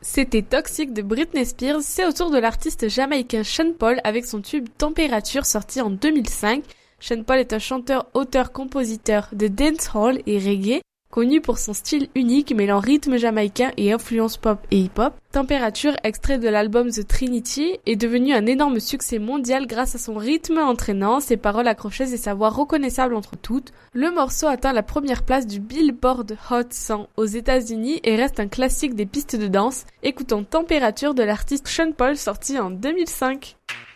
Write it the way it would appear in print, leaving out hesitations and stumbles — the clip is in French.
C'était Toxic de Britney Spears, c'est au tour de l'artiste jamaïcain Sean Paul avec son tube Température sorti en 2005. Sean Paul est un chanteur, auteur, compositeur de dancehall et reggae, connu pour son style unique mêlant rythme jamaïcain et influence pop et hip-hop. Température, extrait de l'album The Trinity, est devenu un énorme succès mondial grâce à son rythme entraînant, ses paroles accrocheuses et sa voix reconnaissable entre toutes. Le morceau atteint la première place du Billboard Hot 100 aux États-Unis et reste un classique des pistes de danse. Écoutons Température de l'artiste Sean Paul sorti en 2005.